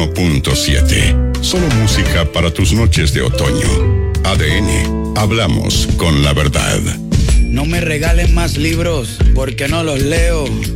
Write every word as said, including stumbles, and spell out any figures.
uno punto siete. Solo música para tus noches de otoño. A D N, hablamos con la verdad. No me regalen más libros porque no los leo.